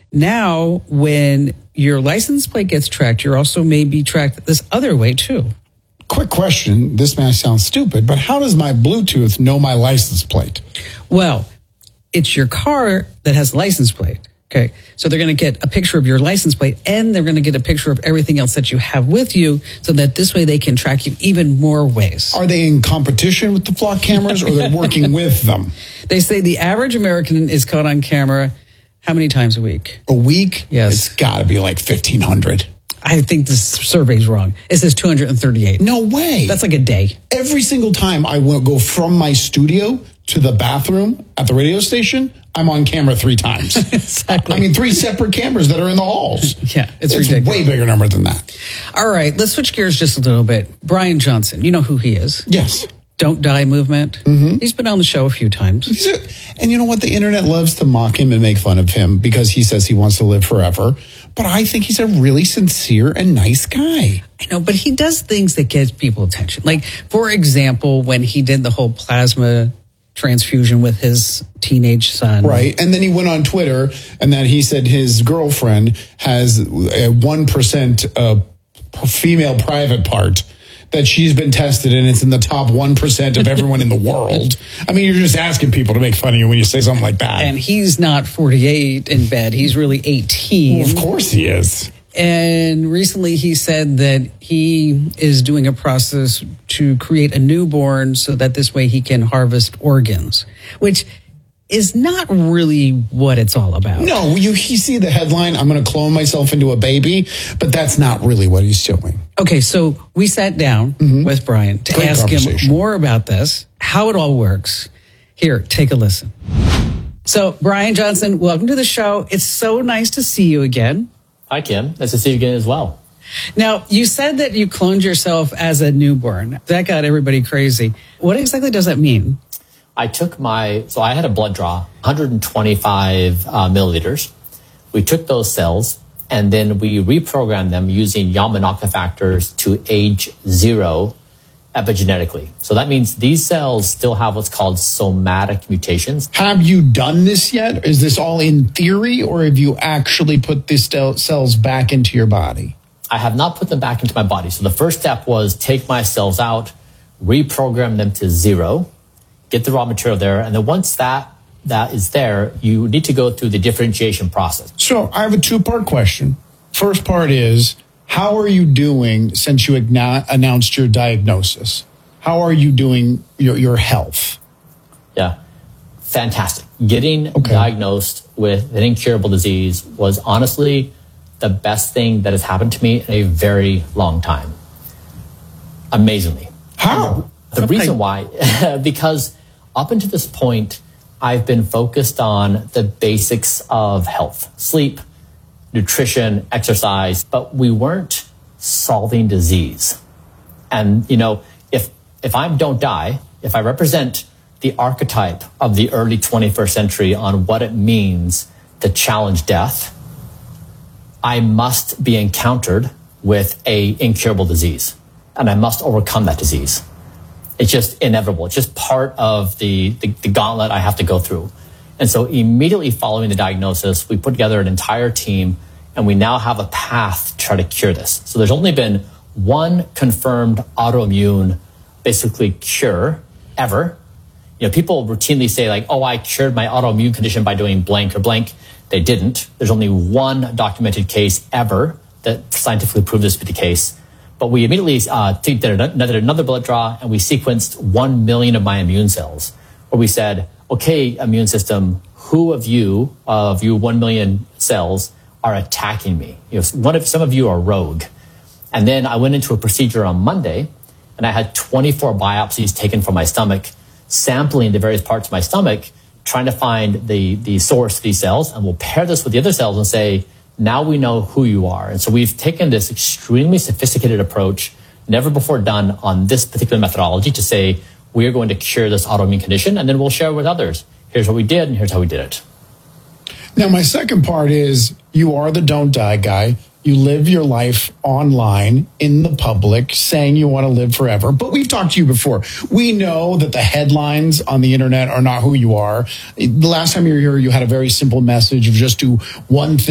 Now, when your license plate gets tracked, you're also maybe tracked this other way too. Quick question. This may sound stupid, but how does my Bluetooth know my license plate? Well, it's your car that has the license plate. Okay. So they're going to get a picture of your license plate and they're going to get a picture of everything else that you have with you so that this way they can track you even more ways. Are they in competition with the flock cameras or they're working with them? They say the average American is caught on camera how many times a week? A week? Yes. It's got to be like 1,500. I think this survey's wrong. It says 238. No way. That's like a day. Every single time I will go from my studio to the bathroom at the radio station, I'm on camera 3 times. Exactly. I mean, 3 separate cameras that are in the halls. Yeah, it's ridiculous. Way bigger number than that. All right, let's switch gears just a little bit. Brian Johnson, you know who he is. Yes. Don't Die movement. Mm-hmm. He's been on the show a few times. And you know what? The internet loves to mock him and make fun of him because he says he wants to live forever. But I think he's a really sincere and nice guy. I know, but he does things that get people attention. Like, for example, when he did the whole plasma transfusion with his teenage son. Right. And then he went on Twitter and then he said his girlfriend has a 1% female private part that she's been tested and it's in the top 1% of everyone in the world. I mean, you're just asking people to make fun of you when you say something like that. And he's not 48 in bed. He's really 18. Well, of course he is. And recently he said that he is doing a process to create a newborn so that this way he can harvest organs, which is not really what it's all about. No, you see the headline, I'm going to clone myself into a baby, but that's not really what he's doing. Okay, so we sat down with Brian to ask him more about this, how it all works. Here, take a listen. So, Brian Johnson, welcome to the show. It's so nice to see you again. Hi, Kim. Nice to see you again as well. Now, you said that you cloned yourself as a newborn. That got everybody crazy. What exactly does that mean? I had a blood draw, 125 milliliters. We took those cells and then we reprogrammed them using Yamanaka factors to age 0 epigenetically. So that means these cells still have what's called somatic mutations. Have you done this yet? Is this all in theory or have you actually put these cells back into your body? I have not put them back into my body. So the first step was take my cells out, reprogram them to 0, get the raw material there. And then once that is there, you need to go through the differentiation process. So I have a 2-part question. First part is, how are you doing since you announced your diagnosis? How are you doing your health? Yeah, fantastic. Getting diagnosed with an incurable disease was honestly the best thing that has happened to me in a very long time. Amazingly. How? The reason why, because up until this point, I've been focused on the basics of health, sleep, nutrition, exercise, but we weren't solving disease. And, if I don't die, if I represent the archetype of the early 21st century on what it means to challenge death, I must be encountered with a incurable disease, and I must overcome that disease. It's just inevitable. It's just part of the gauntlet I have to go through. And so immediately following the diagnosis, we put together an entire team, and we now have a path to try to cure this. So there's only been one confirmed autoimmune, basically, cure ever. People routinely say like, oh, I cured my autoimmune condition by doing blank or blank. They didn't. There's only one documented case ever that scientifically proved this to be the case. But we immediately did another blood draw, and we sequenced 1 million of my immune cells, where we said, okay, immune system, who of you 1 million cells are attacking me? Some of you are rogue. And then I went into a procedure on Monday, and I had 24 biopsies taken from my stomach, sampling the various parts of my stomach, trying to find the source of these cells, and we'll pair this with the other cells and say, now we know who you are. And so we've taken this extremely sophisticated approach, never before done on this particular methodology, to say, we are going to cure this autoimmune condition, and then we'll share it with others. Here's what we did, and here's how we did it. Now, my second part is, you are the Don't Die guy. You live your life online in the public saying you want to live forever. But we've talked to you before. We know that the headlines on the internet are not who you are. The last time you were here, you had a very simple message of just do one thing.